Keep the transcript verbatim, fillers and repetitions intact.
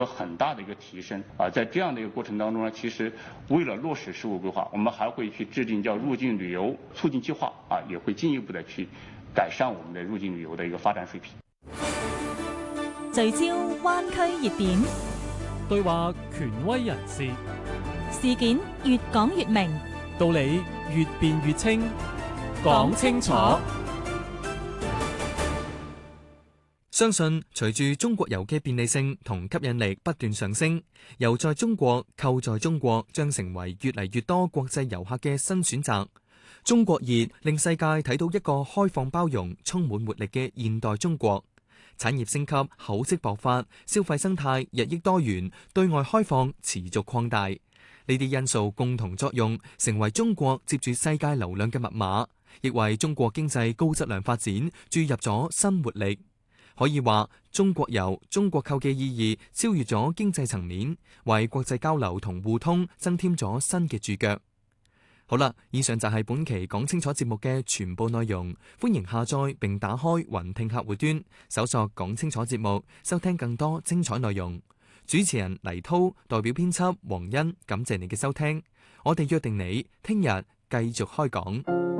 很大的一個提升啊！在這樣的一個過程當中呢，其實為了落實十五規劃，我們還會去制定叫入境旅遊促進計劃啊，也會進一步的去改善我們的入境旅遊的一個發展水平。 聚焦灣區熱點， 對話權威人士， 事件越講越明， 道理越辯越清，講清楚。 相信隨住中國遊嘅便利性同吸引力不斷上升，遊在中國、購在中國將成為越嚟越多國際遊客嘅新選擇。中國熱令世界睇到一個開放包容、充滿活力嘅現代中國。產業升級、厚積薄發，消費生態日益多元，對外開放持續擴大。呢啲因素共同作用，成為中國接住世界流量嘅密碼，亦為中國經濟高質量發展注入咗新活力。可以話，中國遊、中國購嘅意義超越咗經濟層面，為國際交流同互通增添咗新嘅注腳。好啦，以上就係本期講清楚節目嘅全部內容。歡迎下載並打開雲聽客戶端，搜索講清楚節目，收聽更多精彩內容。主持人黎濤代表編輯黃欣，感謝你嘅收聽。我哋約定你聽日繼續開講。